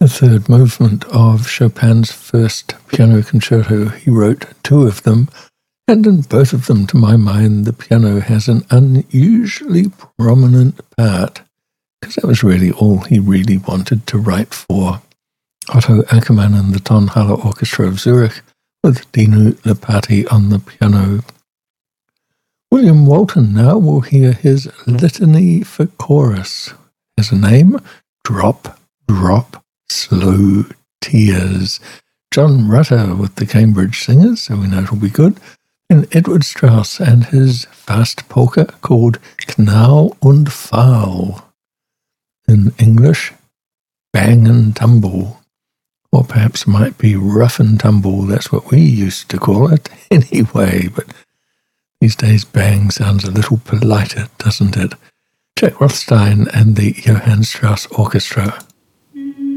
third movement of Chopin's first piano concerto. He wrote two of them, and in both of them, to my mind, the piano has an unusually prominent part, because that was really all he really wanted to write for. Otto Ackermann and the Tonhalle Orchestra of Zurich, with Dinu Lipatti on the piano. William Walton now will hear his Litany for Chorus. As a name, Drop, Drop, Slow Tears. John Rutter with the Cambridge Singers, so we know it'll be good. And Edward Strauss and his fast polka called Knall und Fall. In English, Bang and Tumble. Or perhaps it might be Rough and Tumble, that's what we used to call it anyway, but these days bang sounds a little politer, doesn't it? Jack Rothstein and the Johann Strauss Orchestra.